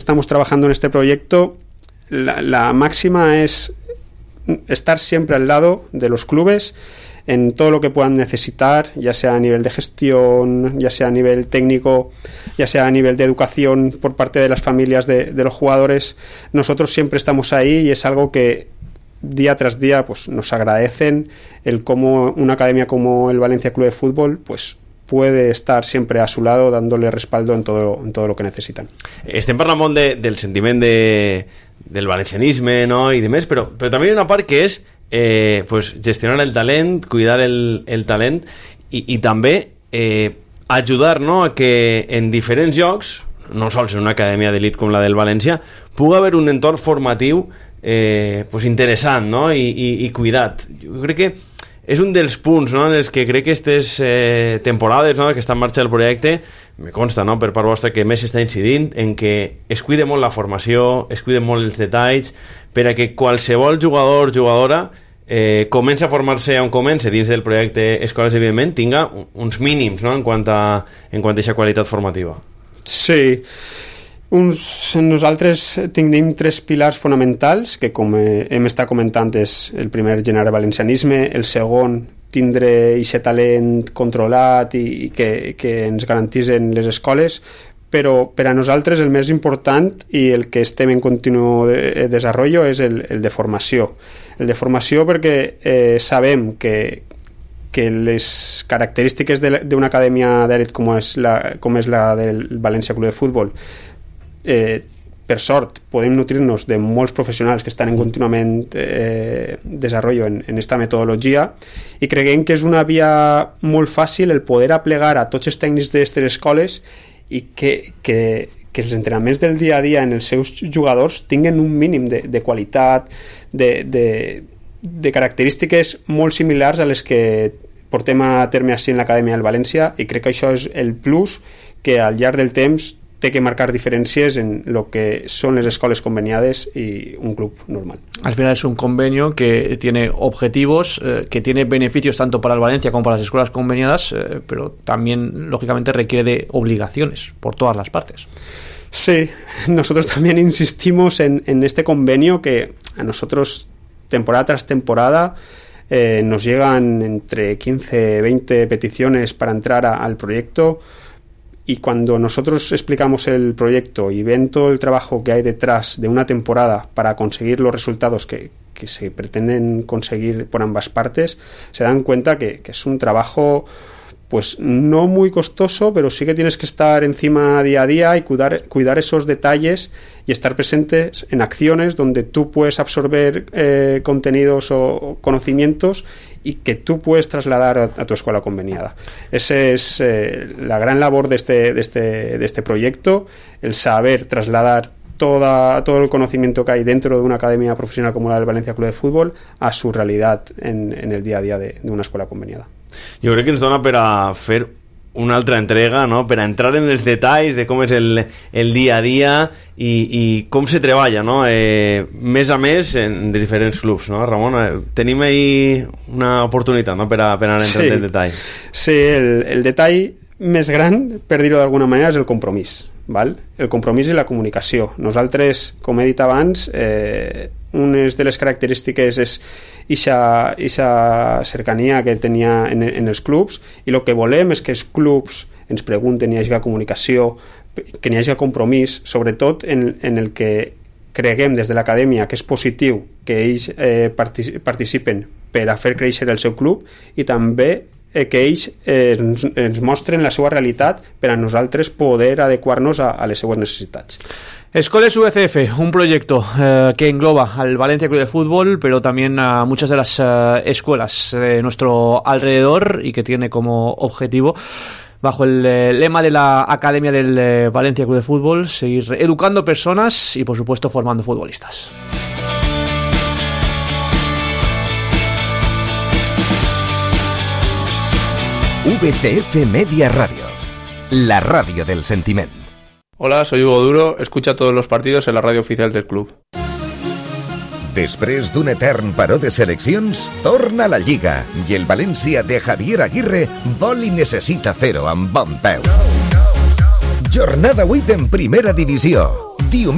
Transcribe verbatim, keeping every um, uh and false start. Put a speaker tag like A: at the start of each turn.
A: estamos trabajando en este proyecto, la, la máxima es estar siempre al lado de los clubes en todo lo que puedan necesitar, ya sea a nivel de gestión, ya sea a nivel técnico, ya sea a nivel de educación por parte de las familias de, de los jugadores. Nosotros siempre estamos ahí y es algo que día tras día pues nos agradecen, el cómo una academia como el Valencia Club de Fútbol pues puede estar sempre a su lado dándole respaldo en todo, en todo lo que necesitan.
B: Estem parlant molt de, del sentiment de, del valencianisme, no? I demés, però, però també hi ha una part que és eh, pues, gestionar el talent, cuidar el, el talent i, i també eh, ajudar, no, a que en diferents llocs, no sols en una acadèmia d'elit com la del València, pugui haver un entorn formatiu eh, pues interessant, no? I, i, i cuidat. Jo crec que és un dels punts, no?, en els que crec que aquestes eh, temporades, no?, que està en marxa el projecte, me consta, no?, per part vostra que més està incidint en que es cuide molt la formació, es cuiden molt els detalls, per a que qualsevol jugador, jugadora, eh, comença a formar-se on comença dins del projecte Escoles, evidentment, tinga uns mínims, no?, en quant a en quant a aquesta qualitat formativa.
A: Sí. Uns, nosaltres tenim tres pilars fonamentals que, com hem estat comentant, és el primer, generar valencianisme, el segon, tindre aquest talent controlat i, i que, que ens garantitzen les escoles, però per a nosaltres el més important i el que estem en continu de, desenvolupament és el, el de formació. El de formació perquè eh, sabem que que les característiques d'una acadèmia d'èlit com és la, com és la del València Club de Futbol, Eh, per sort podem nutrir-nos de molts professionals que estan en contínuament eh, desenvolupament en, en esta metodologia i creiem que és una via molt fàcil el poder aplegar a tots els tècnics d'aquestes escoles i que, que, que els entrenaments del dia a dia en els seus jugadors tinguen un mínim de, de qualitat, de, de, de característiques molt similars a les que portem a terme així en l'Acadèmia del València, i crec que això és el plus que al llarg del temps té que marcar diferencias en lo que son las escuelas conveniadas y un club normal.
C: Al final es un convenio que tiene objetivos, eh, que tiene beneficios tanto para el Valencia como para las escuelas conveniadas, eh, pero también, lógicamente, requiere de obligaciones por todas las partes.
A: Sí, nosotros también insistimos en, en este convenio que a nosotros, temporada tras temporada, eh, nos llegan entre quince, veinte peticiones para entrar a, al proyecto. Y cuando nosotros explicamos el proyecto y ven todo el trabajo que hay detrás de una temporada para conseguir los resultados que, que se pretenden conseguir por ambas partes, se dan cuenta que, que es un trabajo pues no muy costoso, pero sí que tienes que estar encima día a día y cuidar, cuidar esos detalles y estar presentes en acciones donde tú puedes absorber eh, contenidos o conocimientos y que tú puedes trasladar a, a tu escuela conveniada. Esa es eh, la gran labor de este, de, este, de este proyecto, el saber trasladar toda, todo el conocimiento que hay dentro de una academia profesional como la del Valencia Club de Fútbol a su realidad en, en el día a día de, de una escuela conveniada.
B: Jo crec que ens dona per a fer una altra entrega, no?, per a entrar en els detalls de com és el, el dia a dia i, i com se treballa, no?, eh, més a més en diferents clubs, no, Ramon? Eh, tenim ahí una oportunitat, no?, per a, per a entrar sí. en el detall.
A: Sí, el, el detall més gran, per dir-ho d'alguna manera, és el compromís, val? El compromís i la comunicació. Nosaltres, com he dit abans, eh, una de les característiques és ixa, ixa cercania que tenia en, en els clubs, i el que volem és que els clubs ens pregunten, hi hagi comunicació, que hi hagi compromís, sobretot en, en el que creguem des de l'acadèmia que és positiu que ells eh, participen per a fer créixer el seu club, i també eh, que ells eh, ens, ens mostren la seva realitat per a nosaltres poder adequar-nos a, a les seues necessitats.
C: Escoles U C F, un proyecto eh, que engloba al Valencia Club de Fútbol, pero también a muchas de las eh, escuelas de nuestro alrededor, y que tiene como objetivo, bajo el eh, lema de la Academia del eh, Valencia Club de Fútbol, seguir educando personas y, por supuesto, formando futbolistas.
D: V C F Media Radio, la radio del sentiment.
E: Hola, soy Hugo Duro, escucha todos los partidos en la radio oficial del club.
D: Després d'un etern paró de seleccions, torna la Lliga i el València de Javier Aguirre vol i necessita fer-ho amb bon peu. Jornada vuit en primera divisió. Diumenge